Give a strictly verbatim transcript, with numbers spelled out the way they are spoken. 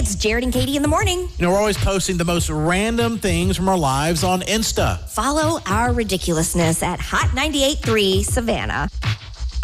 it's Jared and Katie in the morning. You know, we're always posting the most random things from our lives on Insta. Follow our ridiculousness at Hot ninety-eight point three Savannah.